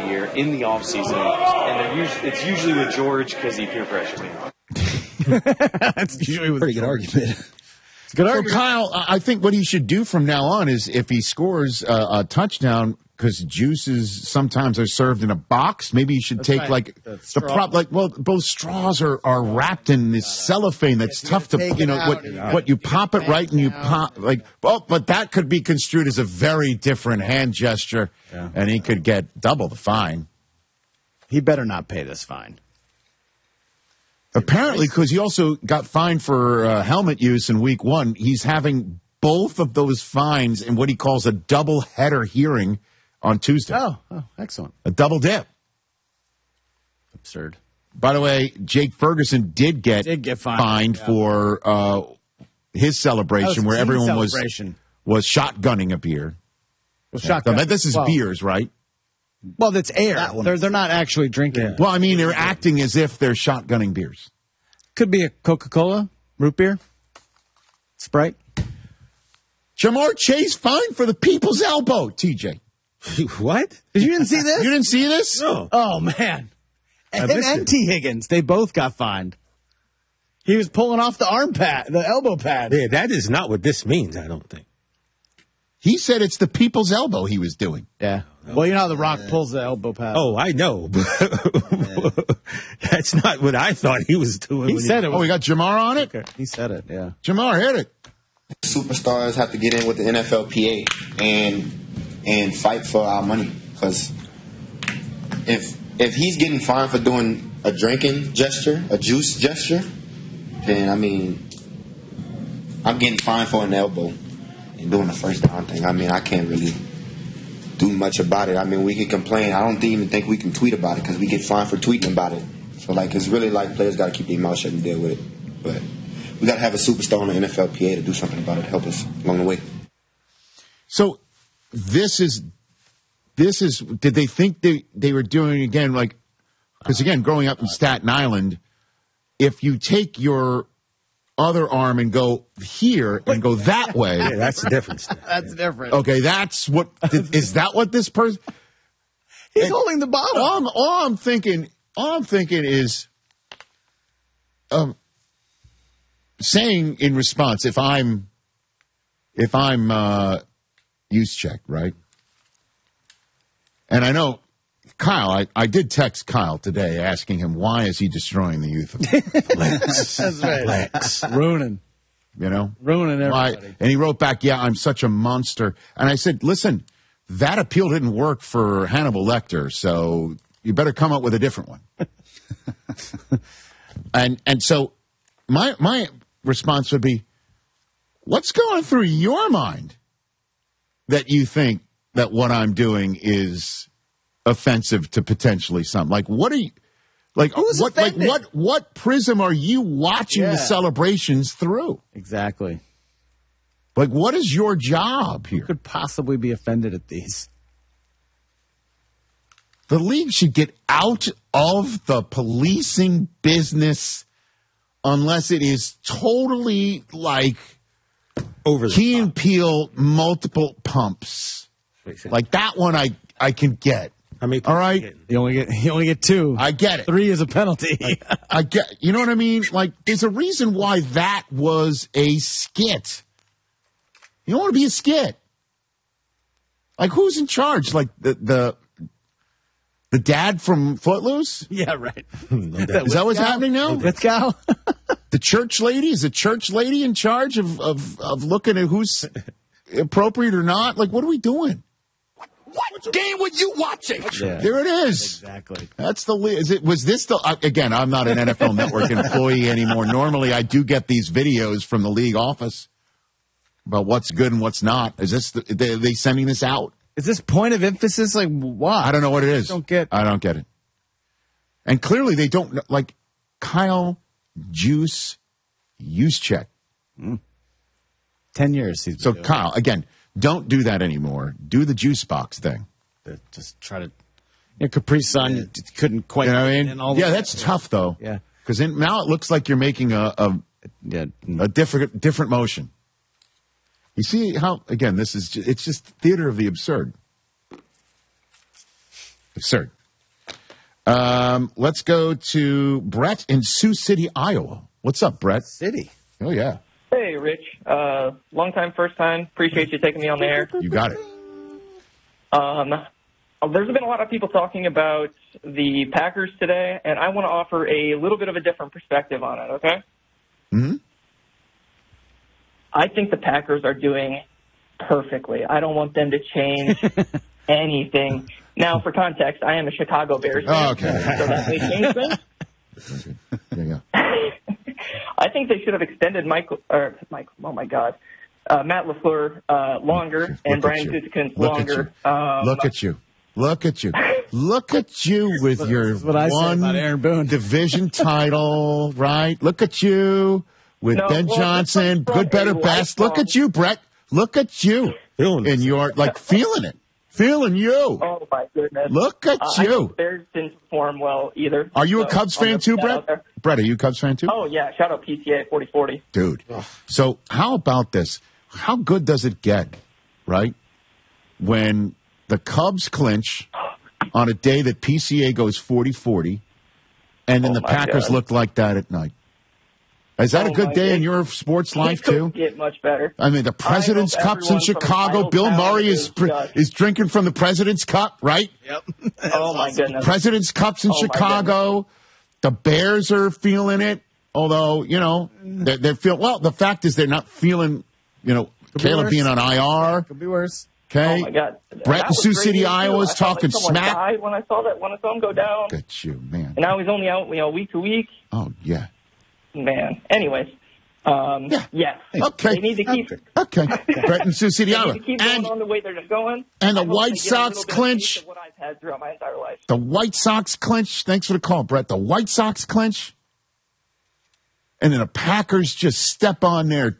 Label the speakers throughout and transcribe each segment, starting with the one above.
Speaker 1: year in the off season, and it's usually with George because he peer pressured me.
Speaker 2: That's usually
Speaker 3: pretty good argument.
Speaker 2: Good
Speaker 4: So,
Speaker 2: argument.
Speaker 4: Kyle, I think what he should do from now on is if he scores a touchdown, because juices sometimes are served in a box, maybe you should take
Speaker 2: right.
Speaker 4: like
Speaker 2: The
Speaker 4: the
Speaker 2: straw.
Speaker 4: prop, like, well, both straws are wrapped in this cellophane that's tough to,
Speaker 3: take
Speaker 4: you
Speaker 3: it
Speaker 4: know,
Speaker 3: out
Speaker 4: what you pop it right and you pop, like, well, but that could be construed as a very different hand gesture, and he could get double the fine.
Speaker 2: He better not pay this fine.
Speaker 4: Apparently, because he also got fined for helmet use in week 1, he's having both of those fines in what he calls a double header hearing on Tuesday.
Speaker 2: Oh, excellent.
Speaker 4: A double dip.
Speaker 2: Absurd.
Speaker 4: By the way, Jake Ferguson did get
Speaker 2: fined,
Speaker 4: for his celebration where everyone was shotgunning a beer.
Speaker 2: Well,
Speaker 4: So this is beers, right?
Speaker 2: Well, that's air. They're not actually drinking.
Speaker 3: Yeah.
Speaker 4: Well, I mean, they're acting as if they're shotgunning beers.
Speaker 2: Could be a Coca-Cola, root beer, Sprite.
Speaker 4: Jamar Chase fined for the people's elbow, TJ.
Speaker 3: What?
Speaker 2: You didn't see this?
Speaker 4: You didn't see this?
Speaker 3: No.
Speaker 2: Oh, man. And
Speaker 3: missed it.
Speaker 2: T. Higgins, they both got fined. He was pulling off the arm pad, the elbow pad.
Speaker 3: Yeah, that is not what this means, I don't think.
Speaker 4: He said it's the people's elbow he was doing.
Speaker 2: Yeah. Well, you know how The Rock pulls the elbow pad.
Speaker 3: Oh, I know. But that's not what I thought he was doing.
Speaker 2: He said it.
Speaker 4: Oh, we got Jamar on it?
Speaker 2: He said it, yeah.
Speaker 4: Jamar, hit it.
Speaker 5: Superstars have to get in with the NFLPA and fight for our money. Because if he's getting fined for doing a drinking gesture, a juice gesture, then, I mean, I'm getting fined for an elbow and doing the first down thing. I mean, I can't really do much about it. I mean, we can complain. I don't even think we can tweet about it because we get fined for tweeting about it. So, like, it's really like players got to keep their mouth shut and deal with it. But we got to have a superstar on the NFLPA to do something about it, help us along the way.
Speaker 4: So this is, did they think they were doing, again, like, because, again, growing up in Staten Island, if you take your other arm and go here and go that way.
Speaker 3: Yeah, that's the difference.
Speaker 2: That's different.
Speaker 4: Okay, that's what, is that what this person?
Speaker 2: He's holding the bottle.
Speaker 4: All I'm thinking is, saying in response, if I'm use check, right? And I know Kyle, I did text Kyle today asking him why is he destroying the youth of
Speaker 2: That's right. Ruining everybody.
Speaker 4: Why? And he wrote back, yeah, I'm such a monster. And I said, listen, that appeal didn't work for Hannibal Lecter, so you better come up with a different one. and so my response would be, what's going through your mind that you think that what I'm doing is offensive to potentially some? Like, what are you, like,
Speaker 2: Who's
Speaker 4: what, like,
Speaker 2: offended?
Speaker 4: what prism are you watching the celebrations through?
Speaker 2: Exactly.
Speaker 4: Like, what is your job here?
Speaker 2: Could possibly be offended at these.
Speaker 4: The league should get out of the policing business unless it is totally like
Speaker 3: Over the
Speaker 4: Key
Speaker 3: top.
Speaker 4: and Peele multiple pumps. Like that one I can get.
Speaker 3: I mean,
Speaker 4: all right.
Speaker 2: You only get 2.
Speaker 4: I get it.
Speaker 2: 3 is a penalty.
Speaker 4: I get, you know what I mean? Like, there's a reason why that was a skit. You don't want to be a skit. Like, who's in charge? Like the dad from Footloose?
Speaker 2: Yeah, right.
Speaker 4: Is that what's happening now?
Speaker 2: Lithgow?
Speaker 4: The church lady? Is the church lady in charge of looking at who's appropriate or not? Like, what are we doing? What game were you watching?
Speaker 2: Yeah.
Speaker 4: There it is.
Speaker 2: Exactly.
Speaker 4: That's the league. Was this the, again, I'm not an NFL Network employee anymore. Normally I do get these videos from the league office about what's good and what's not. Is this, are they sending this out?
Speaker 2: Is this point of emphasis? Like, why?
Speaker 4: I don't know what it is.
Speaker 2: I
Speaker 4: don't get it. And clearly they don't, like, Kyle Juice Juszczyk.
Speaker 2: 10 years. He's
Speaker 4: So,
Speaker 2: been doing
Speaker 4: Kyle, again, don't do that anymore. Do the juice box thing.
Speaker 2: it. Just try to. Capri Sun, you couldn't quite.
Speaker 4: You know what I
Speaker 2: get
Speaker 4: mean?
Speaker 2: in all the
Speaker 4: Yeah,
Speaker 2: way.
Speaker 4: that's tough, though.
Speaker 2: Yeah.
Speaker 4: Because now it looks like you're making a different motion. You see how, again, it's just theater of the absurd. Absurd. Let's go to Brett in Sioux City, Iowa. What's up, Brett?
Speaker 2: City.
Speaker 4: Oh, yeah.
Speaker 6: Hey, Rich. Long time, first time. Appreciate you taking me on the air.
Speaker 4: You got it.
Speaker 6: There's been a lot of people talking about the Packers today, and I want to offer a little bit of a different perspective on it, okay?
Speaker 4: Mm-hmm.
Speaker 6: I think the Packers are doing perfectly. I don't want them to change anything. Now, for context, I am a Chicago Bears fan,
Speaker 4: Oh, okay.
Speaker 6: so that may change things.
Speaker 4: Yeah.
Speaker 6: I think they should have extended Matt LaFleur longer and Brian Gutekunst longer.
Speaker 4: Look at you. Look at you. Look at you with your
Speaker 2: what I say about Aaron Boone.
Speaker 4: division title, right? Look at you with Ben Johnson, good, better, best. Look at you, Brett. Look at you. And you're like feeling it. Feeling you.
Speaker 6: Oh, my goodness.
Speaker 4: Look at
Speaker 6: I know
Speaker 4: you.
Speaker 6: the Bears didn't perform well either.
Speaker 4: Are you a
Speaker 6: So
Speaker 4: Cubs
Speaker 6: I'll
Speaker 4: fan
Speaker 6: never
Speaker 4: too,
Speaker 6: put that
Speaker 4: Brett?
Speaker 6: out there.
Speaker 4: Brett, are you a Cubs fan too?
Speaker 6: Oh, yeah. Shout out PTA 4040.
Speaker 4: Dude. So how about this? How good does it get, right, when the Cubs clinch on a day that PCA goes 40-40, and then the
Speaker 6: my
Speaker 4: Packers
Speaker 6: God.
Speaker 4: look like that at night? Is that a
Speaker 6: Oh,
Speaker 4: good
Speaker 6: my
Speaker 4: day in
Speaker 6: God.
Speaker 4: your sports life,
Speaker 6: It couldn't
Speaker 4: too?
Speaker 6: get much better.
Speaker 4: I mean, the President's
Speaker 6: I hope
Speaker 4: Cup's in
Speaker 6: everyone from
Speaker 4: Chicago.
Speaker 6: Idle
Speaker 4: Bill
Speaker 6: Town
Speaker 4: Murray
Speaker 6: just-
Speaker 4: is drinking from the President's Cup, right?
Speaker 2: Yep.
Speaker 6: Oh, my goodness.
Speaker 4: President's Cup's in
Speaker 6: Oh, my
Speaker 4: Chicago. The Bears are feeling it, although, they're feeling, well, the fact is they're not feeling,
Speaker 2: Could be
Speaker 4: Caleb
Speaker 2: worse.
Speaker 4: being on IR.
Speaker 2: Could be worse.
Speaker 4: Okay.
Speaker 6: Oh, my God.
Speaker 4: Brett
Speaker 6: That
Speaker 4: in
Speaker 6: was
Speaker 4: Sioux
Speaker 6: great
Speaker 4: City,
Speaker 6: news, too.
Speaker 4: Iowa is
Speaker 6: I felt
Speaker 4: talking
Speaker 6: like someone
Speaker 4: smack.
Speaker 6: died when I saw him go down.
Speaker 4: Look at you, man.
Speaker 6: And now he's only out, week to week.
Speaker 4: Oh, yeah.
Speaker 6: Man. Anyways. Yes.
Speaker 4: Okay.
Speaker 6: They need to keep
Speaker 4: Okay. Brett in Sioux City,
Speaker 6: They
Speaker 4: Iowa.
Speaker 6: need to keep going on the way they're going.
Speaker 4: and the
Speaker 6: I hope
Speaker 4: White
Speaker 6: they get a
Speaker 4: Sox
Speaker 6: little bit of
Speaker 4: clinch.
Speaker 6: taste of what I've had throughout my entire life.
Speaker 4: The White Sox clinch. Thanks for the call, Brett. The White Sox clinch. And then the Packers just step on their,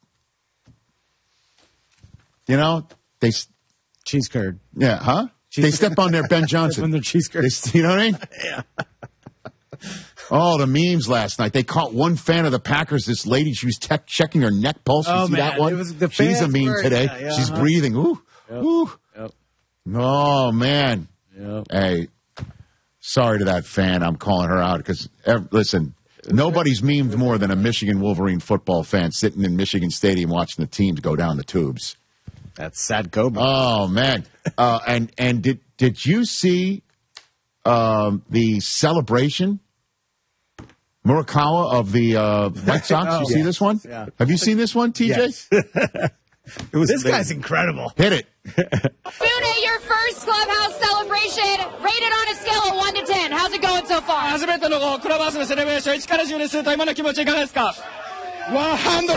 Speaker 4: they,
Speaker 2: Cheese curd.
Speaker 4: yeah, huh? They step on their Ben Johnson.
Speaker 2: On their cheese curd.
Speaker 4: You know what I mean? Yeah. Oh, the memes last night. They caught one fan of the Packers, this lady. She was checking her neck pulse. You see that one?
Speaker 2: It was the
Speaker 4: She's a
Speaker 2: fans
Speaker 4: meme
Speaker 2: were-
Speaker 4: today.
Speaker 2: yeah,
Speaker 4: She's breathing. Ooh.
Speaker 2: Yep.
Speaker 4: Ooh.
Speaker 2: Yep.
Speaker 4: Oh, man.
Speaker 2: Yep.
Speaker 4: Hey, sorry to that fan. I'm calling her out because, listen, nobody's memed more than a Michigan Wolverine football fan sitting in Michigan Stadium watching the teams go down the tubes.
Speaker 2: That's sad Kobe.
Speaker 4: Oh, man. And did you see the celebration, Murakawa, of the White Sox? You see this one?
Speaker 2: Yeah.
Speaker 4: Have you seen this one, TJ?
Speaker 2: Yes. This guy's incredible.
Speaker 4: Hit it.
Speaker 7: Boone, your first clubhouse celebration, rated on a scale of 1 to 10. How's it going so far?
Speaker 8: 初めてのクラブハウスのセレブレーション1から10にすると今の気持ちいかがですか100 No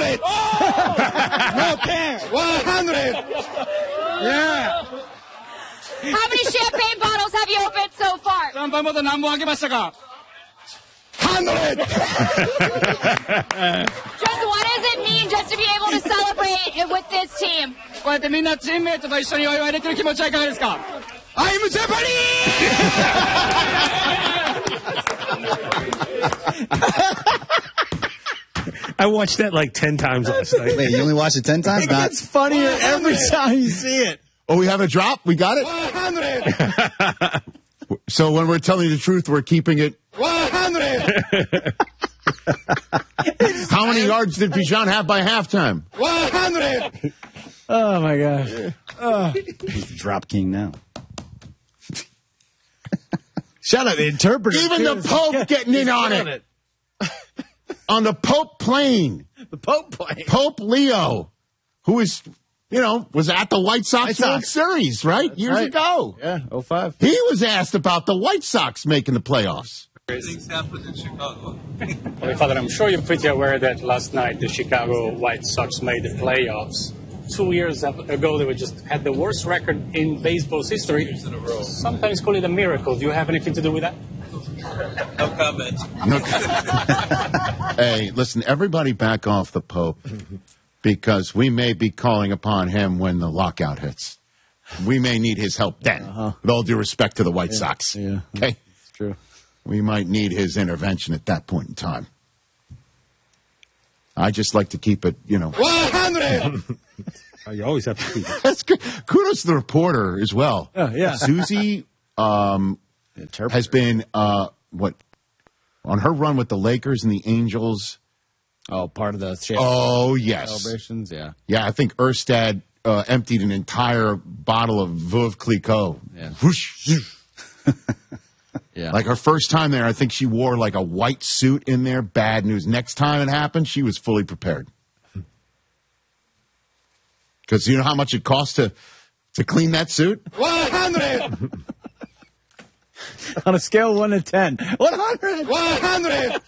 Speaker 8: 10 100 Yeah
Speaker 7: How many champagne bottles have you opened so far?
Speaker 8: シャンパンボトル何本開けましたか
Speaker 7: Just what does it mean just to be able to celebrate with this team?
Speaker 8: こうやってみんなチームメイトと一緒にお祝いできる気持ちはいかがですか I'm
Speaker 3: I watched that like 10 times last night.
Speaker 9: Wait, you only watched it 10 times? Not.
Speaker 2: It's funnier every time you see it.
Speaker 4: Oh, we have a drop? We got it?
Speaker 8: 100
Speaker 4: So when we're telling you the truth, we're keeping it.
Speaker 8: 100
Speaker 4: How many yards did Bijan have by halftime?
Speaker 8: 100
Speaker 2: Oh, my gosh.
Speaker 9: He's the drop king now.
Speaker 2: Shout out the interpreter.
Speaker 4: Even the Pope getting in on it. On the Pope plane.
Speaker 2: The Pope plane.
Speaker 4: Pope Leo, who is, was at the White Sox World Series, right? Years
Speaker 2: right.
Speaker 4: ago.
Speaker 2: Yeah, 05.
Speaker 4: He was asked about the White Sox making the playoffs.
Speaker 10: Father, I'm sure you're pretty aware that last night the Chicago White Sox made the playoffs. 2 years ago, they just had the worst record in baseball's history. Sometimes call it a miracle. Do you have anything to do with that?
Speaker 8: No comment.
Speaker 4: Hey, listen, everybody back off the Pope because we may be calling upon him when the lockout hits. We may need his help then, with all due respect to the White Sox.
Speaker 2: Yeah.
Speaker 4: Okay?
Speaker 2: It's true.
Speaker 4: We might need his intervention at that point in time. I just like to keep it,
Speaker 8: 100
Speaker 3: You always have to keep it.
Speaker 4: That's good. Kudos to the reporter as well.
Speaker 2: Yeah.
Speaker 4: Susie, has been on her run with the Lakers and the Angels.
Speaker 2: Oh, part of the
Speaker 4: Oh, yes.
Speaker 2: celebrations, yeah.
Speaker 4: Yeah, I think Erstad emptied an entire bottle of Veuve Clicquot.
Speaker 2: Yeah.
Speaker 4: Whoosh.
Speaker 2: Yeah.
Speaker 4: Like her first time there, I think she wore like a white suit in there. Bad news. Next time it happened, she was fully prepared. Because you know how much it costs to clean that suit?
Speaker 8: 100!
Speaker 2: On a scale of 1 to 10. 100!
Speaker 8: 100!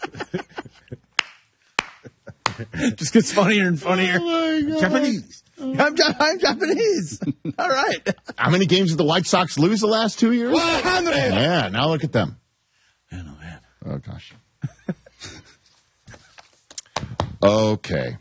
Speaker 2: Just gets funnier and funnier.
Speaker 4: Oh, my God.
Speaker 3: Japanese.
Speaker 2: I'm Japanese. All right.
Speaker 4: How many games did the White Sox lose the last 2 years?
Speaker 8: 100!
Speaker 4: Yeah, now look at them.
Speaker 2: Man, oh, man.
Speaker 4: Oh, gosh. Okay.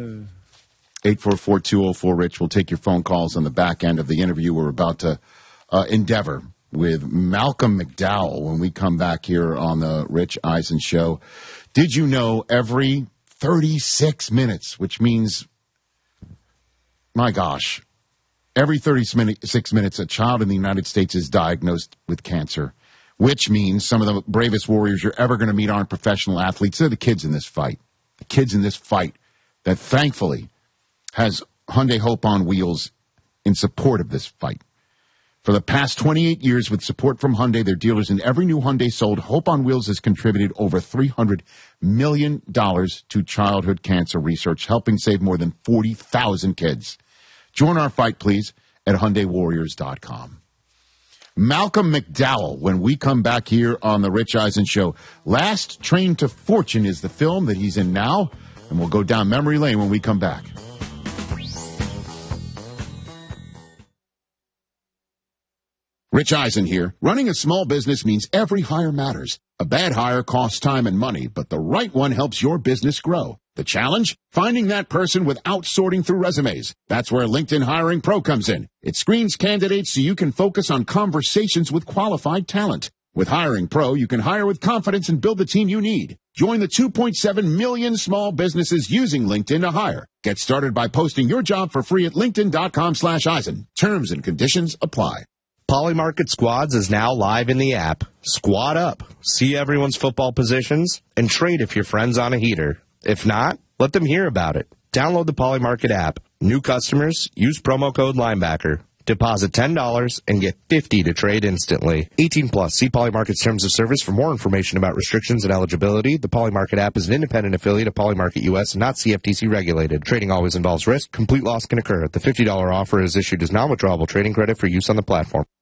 Speaker 4: 844-204-RICH. We'll take your phone calls on the back end of the interview we're about to endeavor with Malcolm McDowell when we come back here on the Rich Eisen Show. Did you know every 36 minutes, which means, my gosh, every 36 minutes a child in the United States is diagnosed with cancer, which means some of the bravest warriors you're ever going to meet aren't professional athletes. They're the kids in this fight. The kids in this fight that thankfully has Hyundai Hope on Wheels in support of this fight. For the past 28 years, with support from Hyundai, their dealers in every new Hyundai sold, Hope on Wheels has contributed over $300 million to childhood cancer research, helping save more than 40,000 kids. Join our fight, please, at HyundaiWarriors.com. Malcolm McDowell, when we come back here on the Rich Eisen Show. Last Train to Fortune is the film that he's in now, and we'll go down memory lane when we come back. Rich Eisen here. Running a small business means every hire matters. A bad hire costs time and money, but the right one helps your business grow. The challenge? Finding that person without sorting through resumes. That's where LinkedIn Hiring Pro comes in. It screens candidates so you can focus on conversations with qualified talent. With Hiring Pro, you can hire with confidence and build the team you need. Join the 2.7 million small businesses using LinkedIn to hire. Get started by posting your job for free at linkedin.com/Eisen. Terms and conditions apply.
Speaker 11: Polymarket Squads is now live in the app. Squad up, see everyone's football positions, and trade if your friend's on a heater. If not, let them hear about it. Download the Polymarket app. New customers, use promo code Linebacker. Deposit $10 and get $50 to trade instantly. 18 plus. See Polymarket's terms of service for more information about restrictions and eligibility. The Polymarket app is an independent affiliate of Polymarket US and not CFTC regulated. Trading always involves risk. Complete loss can occur. The $50 offer is issued as non-withdrawable trading credit for use on the platform.